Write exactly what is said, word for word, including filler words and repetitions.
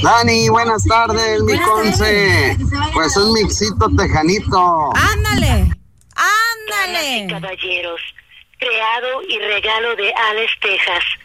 Dani, buenas tardes, mi Buenas Conce. Pues un mixito tejanito. ¡Ándale! Damas y ¡Ándale! caballeros, creado y regalo de Alex, Texas.